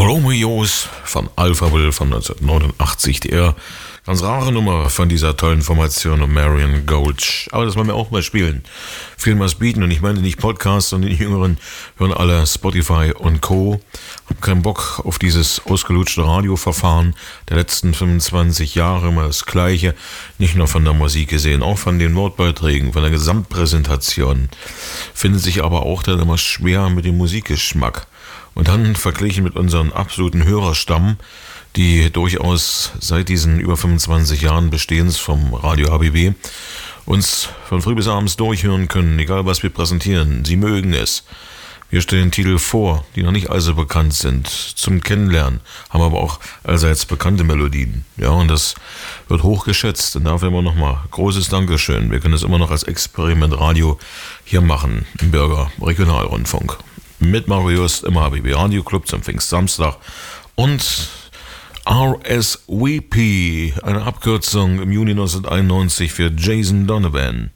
Romeos von Alpha Will von 1989, die eher ganz rare Nummer von dieser tollen Formation um Marion Gulch. Aber das wollen wir auch mal spielen. Vielmals bieten, und ich meine nicht Podcasts, sondern die Jüngeren hören alle Spotify und Co. Hab keinen Bock auf dieses ausgelutschte Radioverfahren der letzten 25 Jahre, immer das Gleiche. Nicht nur von der Musik gesehen, auch von den Wortbeiträgen, von der Gesamtpräsentation. Findet sich aber auch dann immer schwer mit dem Musikgeschmack. Und dann verglichen mit unseren absoluten Hörerstamm, die durchaus seit diesen über 25 Jahren Bestehens vom Radio HBB uns von früh bis abends durchhören können, egal was wir präsentieren. Sie mögen es. Wir stellen Titel vor, die noch nicht allzu bekannt sind, zum Kennenlernen, haben aber auch allseits bekannte Melodien. Ja, und das wird hoch geschätzt. Und dafür immer nochmal großes Dankeschön. Wir können es immer noch als Experimentradio hier machen, im Bürger Regionalrundfunk. Mit Mario Just im HBB Radio Club zum Pfingstsamstag und RSVP, eine Abkürzung im Juni 1991 für Jason Donovan.